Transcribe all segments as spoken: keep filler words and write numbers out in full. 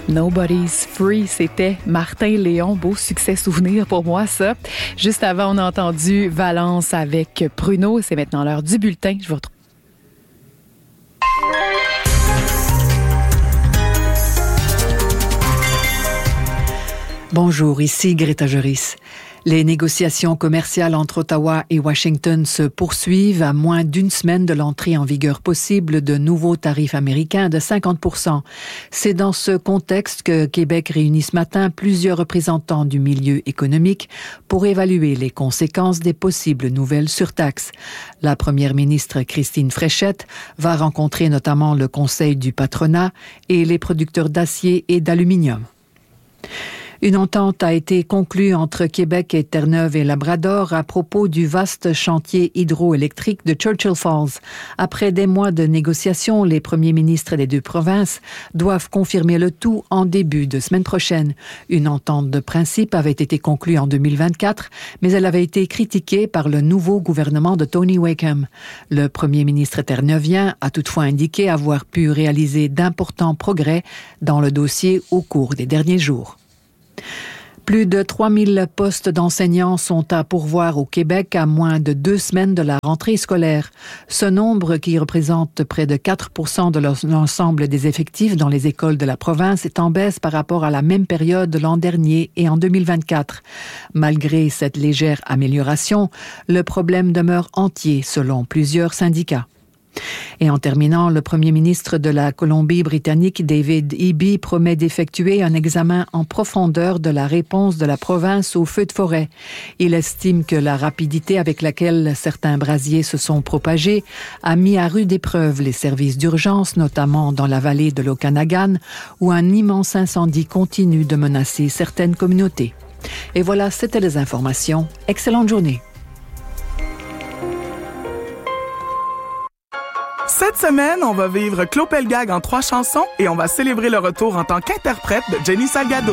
Nobody's Free, c'était Martin Léon. Beau succès souvenir pour moi, ça. Juste avant, on a entendu Valence avec Pruno. C'est maintenant l'heure du bulletin. Je vous retrouve. Bonjour, ici Greta Joris. Les négociations commerciales entre Ottawa et Washington se poursuivent à moins d'une semaine de l'entrée en vigueur possible de nouveaux tarifs américains de cinquante pour cent. C'est dans ce contexte que Québec réunit ce matin plusieurs représentants du milieu économique pour évaluer les conséquences des possibles nouvelles surtaxes. La première ministre Christine Fréchette va rencontrer notamment le Conseil du patronat et les producteurs d'acier et d'aluminium. Une entente a été conclue entre Québec et Terre-Neuve et Labrador à propos du vaste chantier hydroélectrique de Churchill Falls. Après des mois de négociations, les premiers ministres des deux provinces doivent confirmer le tout en début de semaine prochaine. Une entente de principe avait été conclue en deux mille vingt-quatre, mais elle avait été critiquée par le nouveau gouvernement de Tony Wakeham. Le premier ministre terre-neuvien a toutefois indiqué avoir pu réaliser d'importants progrès dans le dossier au cours des derniers jours. Plus de trois mille postes d'enseignants sont à pourvoir au Québec à moins de deux semaines de la rentrée scolaire. Ce nombre, qui représente près de quatre pour cent de l'ensemble des effectifs dans les écoles de la province, est en baisse par rapport à la même période l'an dernier et en deux mille vingt-quatre. Malgré cette légère amélioration, le problème demeure entier selon plusieurs syndicats. Et en terminant, le premier ministre de la Colombie-Britannique, David Eby, promet d'effectuer un examen en profondeur de la réponse de la province aux feux de forêt. Il estime que la rapidité avec laquelle certains brasiers se sont propagés a mis à rude épreuve les services d'urgence, notamment dans la vallée de l'Okanagan, où un immense incendie continue de menacer certaines communautés. Et voilà, c'était les informations. Excellente journée. Cette semaine, on va vivre Clopelgag en trois chansons et on va célébrer le retour en tant qu'interprète de Jenny Salgado.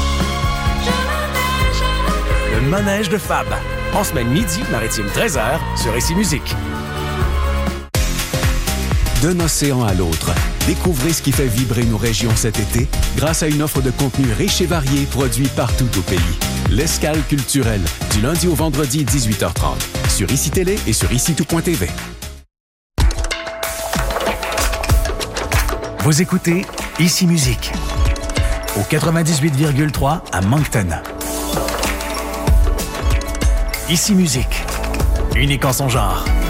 Le manège de Fab. En semaine midi, maritime treize heures, sur Ici Musique. D'un océan à l'autre, découvrez ce qui fait vibrer nos régions cet été grâce à une offre de contenu riche et varié produit partout au pays. L'Escale culturelle, du lundi au vendredi, dix-huit heures trente, sur Ici Télé et sur ici tout point t v. Vous écoutez Ici Musique au quatre-vingt-dix-huit virgule trois à Moncton. Ici Musique, unique en son genre.